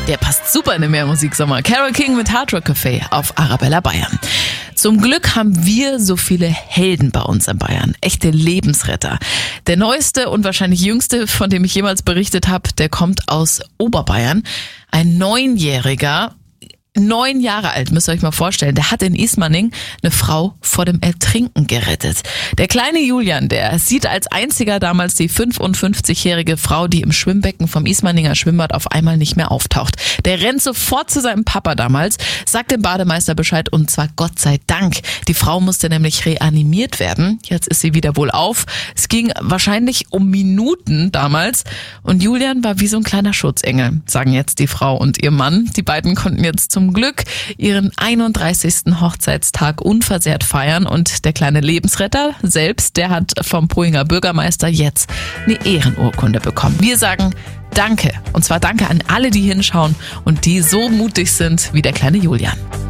Der passt super in den Meermusiksommer. Carole King mit Hard Rock Café auf Arabella Bayern. Zum Glück haben wir so viele Helden bei uns in Bayern. Echte Lebensretter. Der neueste und wahrscheinlich jüngste, von dem ich jemals berichtet habe, der kommt aus Oberbayern. Ein 9-Jähriger, 9 Jahre alt, müsst ihr euch mal vorstellen, der hat in Ismaning eine Frau vor dem Ertrinken gerettet. Der kleine Julian, der sieht als einziger damals die 55-jährige Frau, die im Schwimmbecken vom Ismaninger Schwimmbad auf einmal nicht mehr auftaucht. Der rennt sofort zu seinem Papa damals, sagt dem Bademeister Bescheid und zwar Gott sei Dank. Die Frau musste nämlich reanimiert werden. Jetzt ist sie wieder wohlauf. Es ging wahrscheinlich um Minuten damals und Julian war wie so ein kleiner Schutzengel, sagen jetzt die Frau und ihr Mann. Die beiden konnten jetzt zum Glück ihren 31. Hochzeitstag unversehrt feiern und der kleine Lebensretter selbst, der hat vom Pohinger Bürgermeister jetzt eine Ehrenurkunde bekommen. Wir sagen Danke und zwar danke an alle, die hinschauen und die so mutig sind wie der kleine Julian.